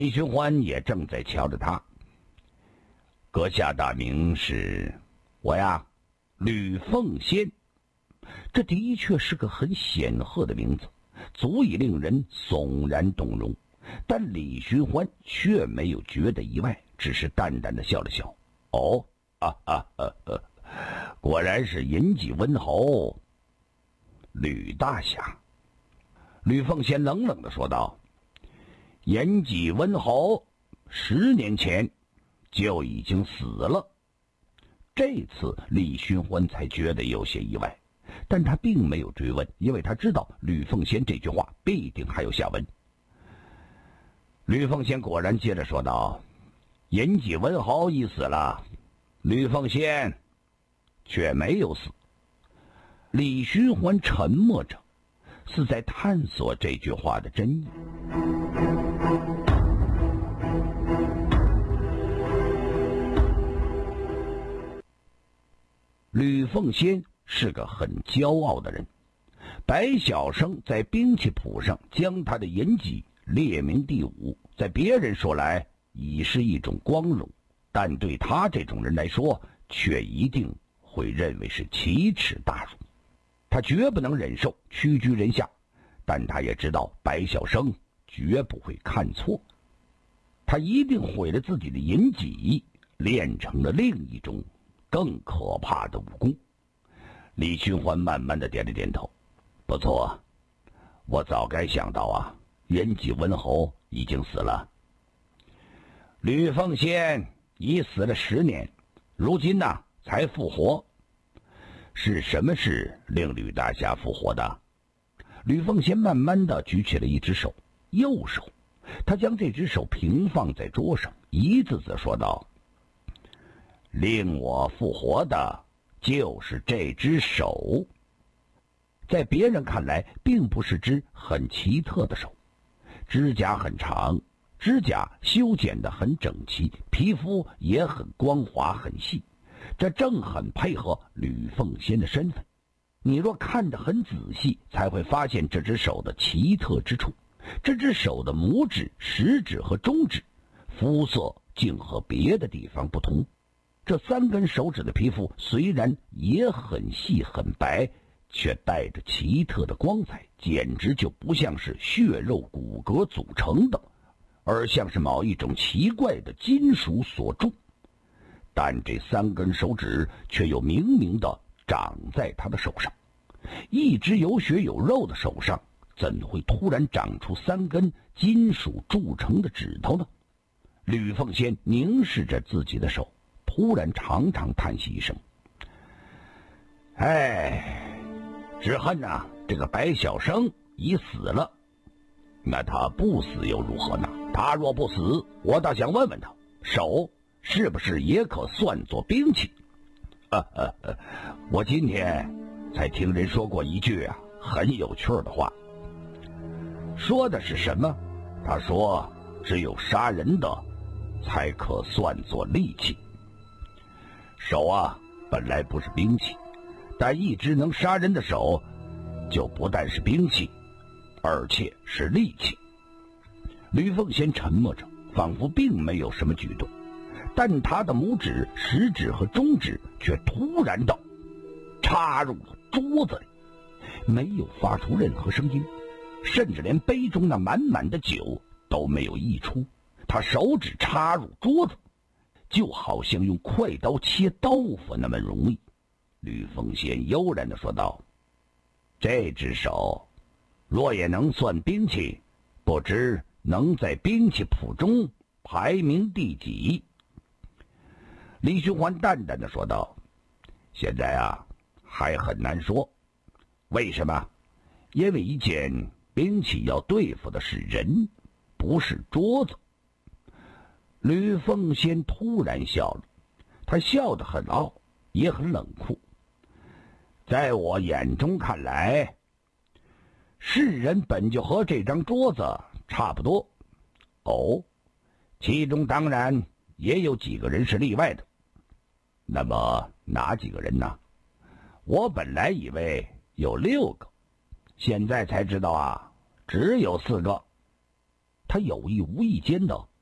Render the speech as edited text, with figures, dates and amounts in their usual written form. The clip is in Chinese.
李寻欢也正在瞧着他。阁下大名是？我呀，吕奉先。这的确是个很显赫的名字，足以令人悚然动容。但李寻欢却没有觉得意外，只是淡淡的笑了笑。哦，果然是银戟温侯吕大侠。吕奉先冷冷地说道：银戟温侯10年前就已经死了。这次李寻欢才觉得有些意外，但他并没有追问，因为他知道吕奉先这句话必定还有下文。吕奉先果然接着说道：银戟温侯已死了，吕奉先却没有死。李寻欢沉默着，是在探索这句话的真意。吕奉先是个很骄傲的人，白晓生在兵器谱上将他的银戟列名第5，在别人说来已是一种光荣，但对他这种人来说，却一定会认为是奇耻大辱。他绝不能忍受屈居人下，但他也知道白晓生绝不会看错，他一定毁了自己的银戟，练成了另一种更可怕的武功。李寻欢慢慢的点了点头。不错，我早该想到啊，银戟温侯已经死了。吕奉先已死了10年，如今呢才复活。是什么事令吕大侠复活的？吕奉先慢慢的举起了一只手，右手，他将这只手平放在桌上，一字字说道：令我复活的就是这只手。在别人看来并不是只很奇特的手，指甲很长，指甲修剪得很整齐，皮肤也很光滑很细，这正很配合吕奉先的身份。你若看得很仔细，才会发现这只手的奇特之处。这只手的拇指、食指和中指肤色竟和别的地方不同。这3根手指的皮肤虽然也很细很白，却带着奇特的光彩，简直就不像是血肉骨骼组成的，而像是某一种奇怪的金属所铸。但这3根手指却又明明的长在他的手上。一只有血有肉的手上，怎会突然长出3根金属铸成的指头呢？吕奉先凝视着自己的手，突然长长叹息一声：哎，只恨啊，这个白晓生已死了。那他不死又如何呢？他若不死，我倒想问问他，手是不是也可算作兵器？我今天才听人说过一句很有趣的话。说的是什么？他说只有杀人的才可算作利器。手本来不是兵器，但一只能杀人的手就不但是兵器，而且是利器。吕奉先沉默着，仿佛并没有什么举动，但他的拇指、食指和中指却突然地插入了桌子里，没有发出任何声音，甚至连杯中那满满的酒都没有溢出。他手指插入桌子，就好像用快刀切豆腐那么容易。吕奉先悠然地说道：这只手若也能算兵器，不知能在兵器谱中排名第几？李寻欢淡淡地说道：现在还很难说。为什么？因为一件兵器要对付的是人，不是桌子。吕奉先突然笑了，他笑得很傲，也很冷酷。在我眼中看来，世人本就和这张桌子差不多。其中当然也有几个人是例外的。那么哪几个人呢？我本来以为有6个，现在才知道只有4个。 他有意无意间的